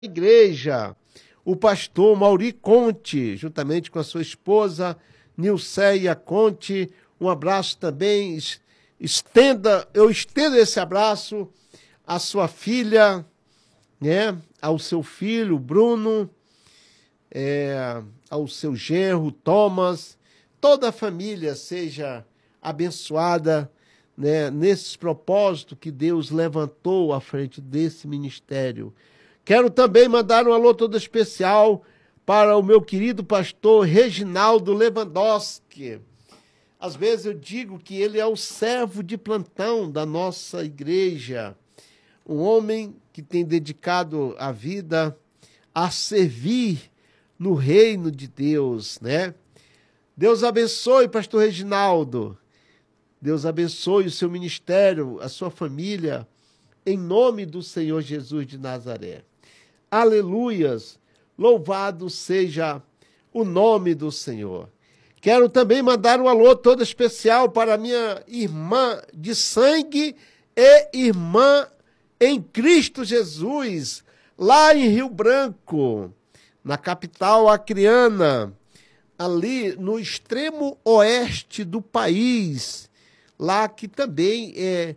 igreja, o pastor Mauri Conte, juntamente com a sua esposa, Nilceia Conte. Um abraço também, eu estendo esse abraço à sua filha, né, ao seu filho, Bruno, ao seu genro, Thomas. Toda a família seja abençoada, né, nesses propósitos que Deus levantou à frente desse ministério. Quero também mandar um alô todo especial para o meu querido pastor Reginaldo Lewandowski. Às vezes eu digo que ele é o servo de plantão da nossa igreja, um homem que tem dedicado a vida a servir no reino de Deus, né? Deus abençoe, pastor Reginaldo. Deus abençoe o seu ministério, a sua família, em nome do Senhor Jesus de Nazaré. Aleluias! Louvado seja o nome do Senhor. Quero também mandar um alô todo especial para minha irmã de sangue e irmã em Cristo Jesus, lá em Rio Branco, na capital acreana, ali no extremo oeste do país, lá que também é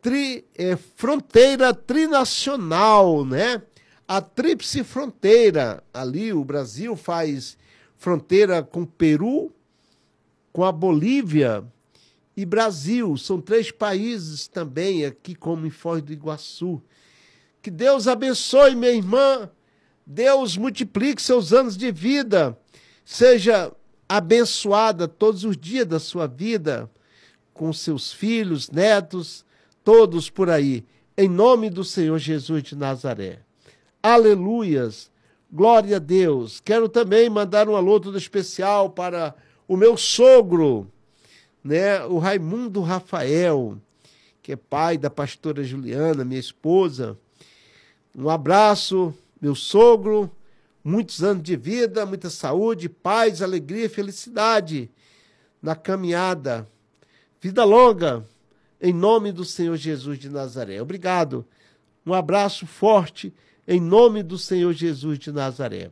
fronteira trinacional, né? A tríplice fronteira, ali o Brasil faz fronteira com o Peru, com a Bolívia e Brasil. São 3 países também aqui, como em Foz do Iguaçu. Que Deus abençoe, minha irmã. Deus multiplique seus anos de vida. Seja abençoada todos os dias da sua vida, com seus filhos, netos, todos por aí. Em nome do Senhor Jesus de Nazaré. Aleluias, glória a Deus. Quero também mandar um alô todo especial para o meu sogro, né, o Raimundo Rafael, que é pai da pastora Juliana, minha esposa. Um abraço, meu sogro, muitos anos de vida, muita saúde, paz, alegria, felicidade na caminhada. Vida longa, em nome do Senhor Jesus de Nazaré. Obrigado. Um abraço forte, em nome do Senhor Jesus de Nazaré.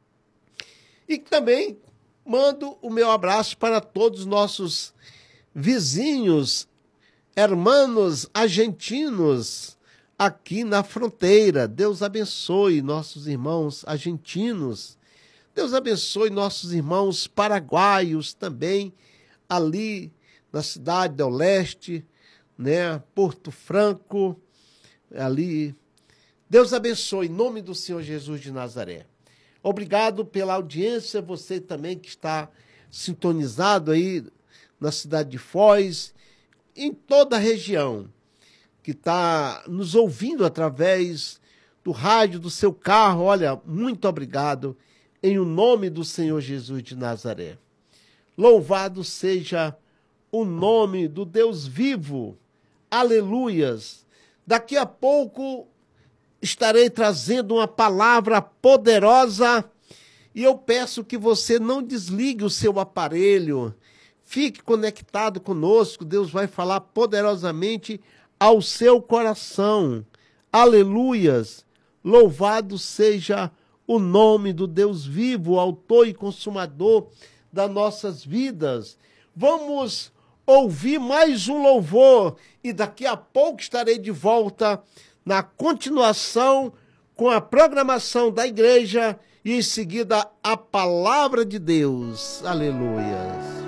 E também mando o meu abraço para todos os nossos vizinhos, hermanos argentinos, aqui na fronteira. Deus abençoe nossos irmãos argentinos. Deus abençoe nossos irmãos paraguaios também, ali na cidade do leste, né? Porto Franco, ali. Deus abençoe, em nome do Senhor Jesus de Nazaré. Obrigado pela audiência, você também que está sintonizado aí na cidade de Foz, em toda a região, que está nos ouvindo através do rádio, do seu carro. Olha, muito obrigado, em o nome do Senhor Jesus de Nazaré. Louvado seja o nome do Deus vivo. Aleluias. Daqui a pouco estarei trazendo uma palavra poderosa e eu peço que você não desligue o seu aparelho. Fique conectado conosco. Deus vai falar poderosamente ao seu coração. Aleluias! Louvado seja o nome do Deus vivo, autor e consumador das nossas vidas. Vamos ouvir mais um louvor e daqui a pouco estarei de volta na continuação com a programação da igreja e em seguida a palavra de Deus. Aleluia.